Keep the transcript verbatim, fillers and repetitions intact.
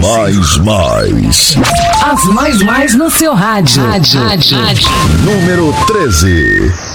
mais, mais. As mais mais no seu rádio. Rádio. Rádio. Número treze.